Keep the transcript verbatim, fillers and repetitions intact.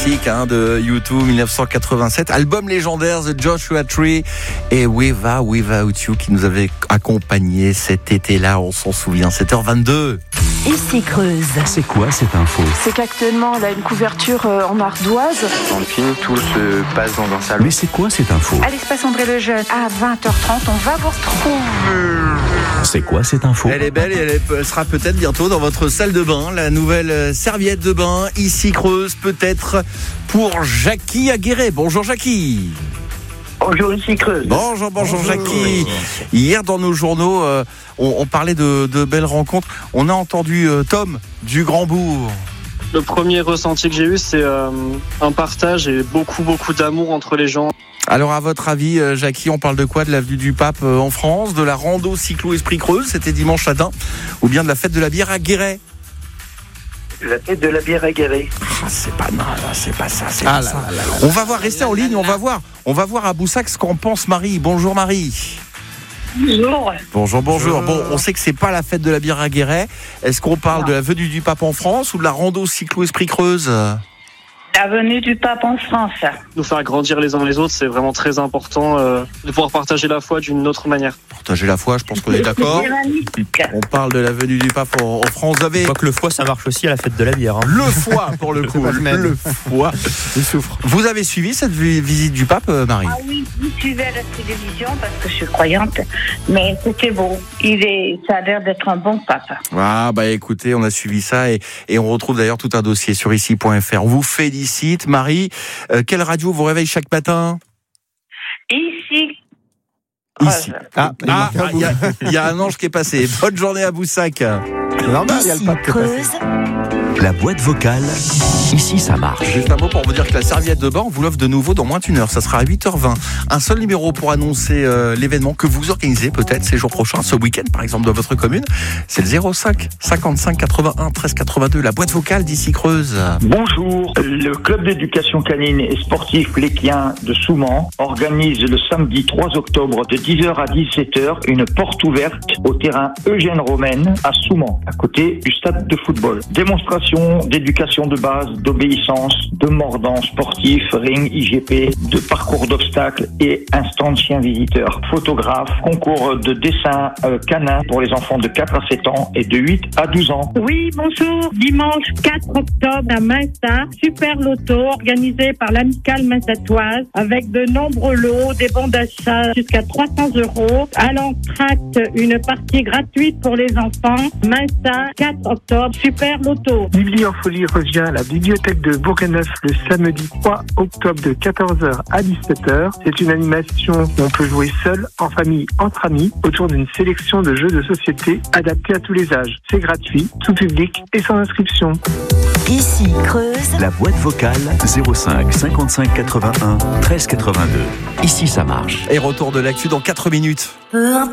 classique hein, de U deux dix-neuf cent quatre-vingt-sept, album légendaire The Joshua Tree et Without Without You qui nous avait accompagnés cet été-là, on s'en souvient, sept heures vingt-deux. Ici Creuse. C'est quoi cette info? C'est qu'actuellement, elle a une couverture en ardoise. Dans le film, tout se passe dans un salon. Mais c'est quoi cette info? À l'espace André Lejeune, à vingt heures trente, on va vous retrouver. C'est quoi cette info? Elle est belle et elle, est, elle sera peut-être bientôt dans votre salle de bain. La nouvelle serviette de bain, ici Creuse, peut-être pour Jackie Aguirre. Bonjour Jackie. Bonjour, ici Creuse. Bonjour, bonjour, bonjour Jackie. Hier, dans nos journaux, euh, on, on parlait de, de belles rencontres. On a entendu euh, Tom du Grand-Bourg. Le premier ressenti que j'ai eu, c'est euh, un partage et beaucoup, beaucoup d'amour entre les gens. Alors, à votre avis, euh, Jackie, on parle de quoi? De l'avenue du Pape euh, en France, de la rando cyclo Esprit Creuse, c'était dimanche matin, ou bien de la fête de la bière à Guéret? La tête de la bière à Guéret. Ah, c'est pas mal, c'est pas ça, c'est ah pas là ça. Là là là on va voir, rester en ligne, on va voir. On va voir à Boussac ce qu'en pense Marie. Bonjour Marie. Bonjour. Bonjour, bonjour. Bon, on sait que c'est pas la fête de la bière à Guéret. Est-ce qu'on parle non. de la venue du Pape en France ou de la rando cyclo Esprit Creuse? La venue du Pape en France. Nous faire grandir les uns les autres, c'est vraiment très important euh, de pouvoir partager la foi d'une autre manière. Partager la foi, je pense qu'on est d'accord. On parle de la venue du Pape en, en France. Vous avez... Je crois que le foie, ça marche aussi à la fête de la bière. Hein. Le foie, pour le coup. Le foie. Il souffre. Vous avez suivi cette visite du Pape, Marie? Ah oui, je suivais à la télévision parce que je suis croyante. Mais c'était beau. Il est, ça a l'air d'être un bon Pape. Ah, bah écoutez, on a suivi ça et, et on retrouve d'ailleurs tout un dossier sur ici point f r. On vous félicite, Marie. Euh, quelle radio vous réveille chaque matin? Ici. Ici. Ah, il ah, ah, y, a, y a un ange qui est passé. Bonne journée à Boussac. Normal, il y a le pape Creuse. La boîte vocale, ici ça marche. Juste un mot pour vous dire que la serviette de bain, on vous l'offre de nouveau dans moins d'une heure. Ça sera à huit heures vingt. Un seul numéro pour annoncer euh, l'événement que vous organisez peut-être ces jours prochains, ce week-end par exemple dans votre commune. C'est le zéro cinq cinquante-cinq quatre-vingt-un treize quatre-vingt-deux. La boîte vocale d'ici Creuse. Bonjour. Le club d'éducation canine et sportif Léquien de Souman organise le samedi trois octobre de dix heures à dix-sept heures une porte ouverte au terrain Eugène Romaine à Souman, à côté du stade de football. Démonstration d'éducation de base, d'obéissance, de mordant sportif, ring, I G P, de parcours d'obstacles et un stand chien visiteur. Photographe, concours de dessin euh, canin pour les enfants de quatre à sept ans et de huit à douze ans. Oui, bonjour. Dimanche quatre octobre à Mainsa, super loto organisé par l'amicale mainsatoise avec de nombreux lots, des bons d'achat jusqu'à trois cents euros. À l'entracte, une partie gratuite pour les enfants. Mainsa, quatre octobre, super loto. Bibliofolie revient à la bibliothèque de Bourg-en-Neuf le samedi trois octobre de quatorze heures à dix-sept heures. C'est une animation où on peut jouer seul, en famille, entre amis, autour d'une sélection de jeux de société adaptés à tous les âges. C'est gratuit, tout public et sans inscription. Ici Creuse. La boîte vocale zéro cinq cinquante-cinq quatre-vingt-un treize quatre-vingt-deux. Ici ça marche. Et retour de l'actu dans quatre minutes.